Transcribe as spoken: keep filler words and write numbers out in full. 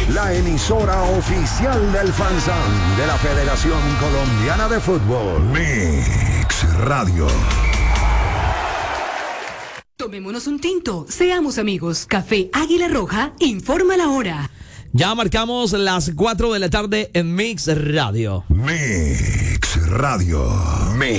la emisora oficial del FanZón de la Federación Colombiana de Fútbol. Mix Radio. Tomémonos un tinto, seamos amigos. Café Águila Roja informa la hora. Ya marcamos las cuatro de la tarde en Mix Radio. Mix Radio. Mix.